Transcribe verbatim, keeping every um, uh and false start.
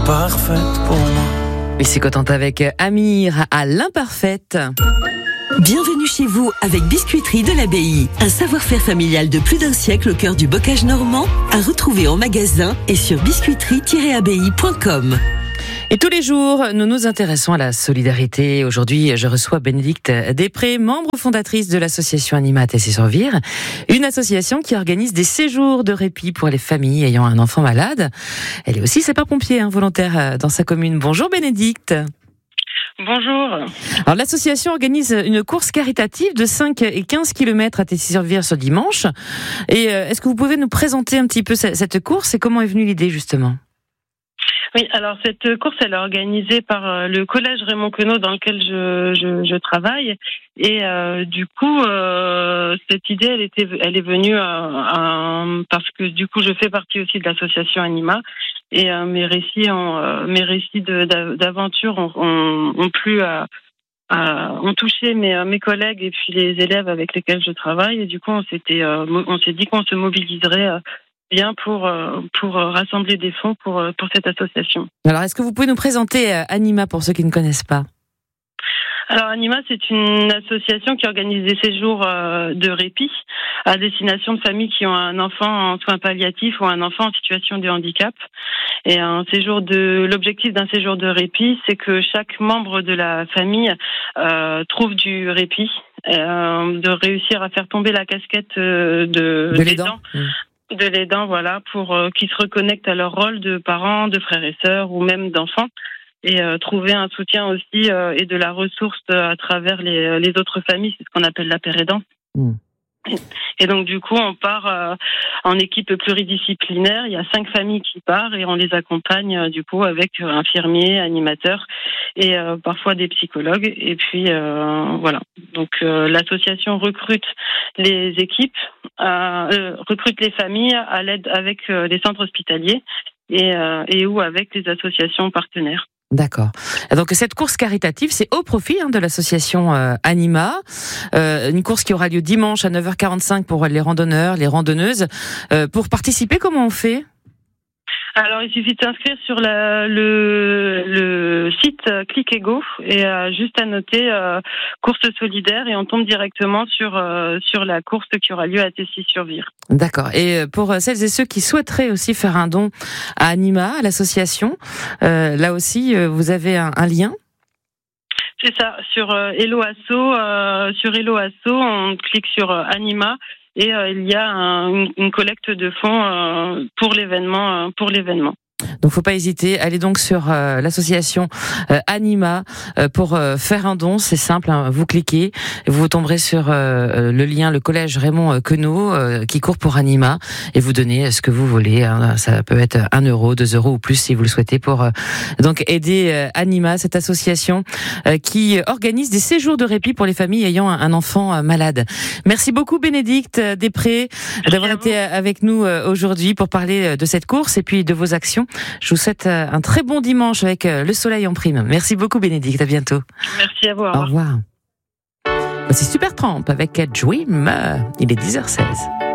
parfaite pour moi. Et c'est Cotentin avec Amir à l'imparfaite. Bienvenue chez vous avec Biscuiterie de l'Abbaye. Un savoir-faire familial de plus d'un siècle au cœur du bocage normand, à retrouver en magasin et sur biscuiterie tiret abbaye point com. Et tous les jours, nous nous intéressons à la solidarité. Aujourd'hui, je reçois Bénédicte Després, membre fondatrice de l'association Anima à Tessé-sur-Vire, une association qui organise des séjours de répit pour les familles ayant un enfant malade. Elle est aussi sapeur-pompier hein, volontaire dans sa commune. Bonjour Bénédicte. Bonjour. Alors l'association organise une course caritative de cinq et quinze kilomètres à Tessé-sur-Vire ce dimanche. Et euh, est-ce que vous pouvez nous présenter un petit peu cette course et comment est venue l'idée justement ? Oui, alors cette course, elle est organisée par le collège Raymond Queneau dans lequel je, je, je travaille. Et euh, du coup, euh, cette idée, elle était, elle est venue euh, euh, parce que du coup, je fais partie aussi de l'association Anima. Et euh, mes récits, ont, euh, mes récits de, d'aventure ont, ont, ont plu à, à, ont touché mes, mes collègues et puis les élèves avec lesquels je travaille. Et du coup, on s'était, euh, on s'est dit qu'on se mobiliserait. Euh, bien pour pour rassembler des fonds pour pour cette association. Alors, est-ce que vous pouvez nous présenter Anima pour ceux qui ne connaissent pas ? Alors, Anima, c'est une association qui organise des séjours de répit à destination de familles qui ont un enfant en soins palliatifs ou un enfant en situation de handicap. Et un séjour de l'objectif d'un séjour de répit, c'est que chaque membre de la famille euh, trouve du répit, euh, de réussir à faire tomber la casquette de, de des l'aidant. dents. Mmh. de l'aidant, voilà, pour euh, qu'ils se reconnectent à leur rôle de parents, de frères et sœurs ou même d'enfants et euh, trouver un soutien aussi euh, et de la ressource euh, à travers les, les autres familles, c'est ce qu'on appelle la pérédance. Mmh. Et donc du coup, on part euh, en équipe pluridisciplinaire. Il y a cinq familles qui partent et on les accompagne euh, du coup avec euh, infirmiers, animateurs et euh, parfois des psychologues. Et puis euh, voilà. Donc euh, l'association recrute les équipes, euh, euh, recrute les familles à l'aide avec euh, les centres hospitaliers et, euh, et ou avec les associations partenaires. D'accord. Donc cette course caritative, c'est au profit hein, de l'association euh, Anima. Euh, une course qui aura lieu dimanche à neuf heures quarante-cinq pour les randonneurs, les randonneuses. Euh, pour participer, comment on fait ? Alors, il suffit de s'inscrire sur la, le, le site Click et Go et euh, juste à noter euh, course solidaire et on tombe directement sur euh, sur la course qui aura lieu à Tessé-sur-Vire. D'accord. Et pour celles et ceux qui souhaiteraient aussi faire un don à Anima, à l'association, euh, là aussi, vous avez un, un lien ? C'est ça. Sur euh, Hello Asso, euh, sur Hello Asso, on clique sur euh, Anima. Et euh, il y a un, une, une collecte de fonds euh, pour l'événement. Euh, pour l'événement. Donc, faut pas hésiter. Allez donc sur euh, l'association euh, Anima euh, pour euh, faire un don. C'est simple. Hein, vous cliquez, et vous tomberez sur euh, le lien, le collège Raymond Queneau euh, qui court pour Anima, et vous donnez ce que vous voulez. Hein, ça peut être un euro, deux euros ou plus si vous le souhaitez pour euh, donc aider euh, Anima, cette association euh, qui organise des séjours de répit pour les familles ayant un, un enfant euh, malade. Merci beaucoup Bénédicte Després d'avoir été avec nous euh, aujourd'hui pour parler de cette course et puis de vos actions. Je vous souhaite un très bon dimanche avec le soleil en prime. Merci beaucoup Bénédicte, à bientôt. Merci à vous. Au revoir. C'est Supertramp avec Dream. Il est dix heures seize.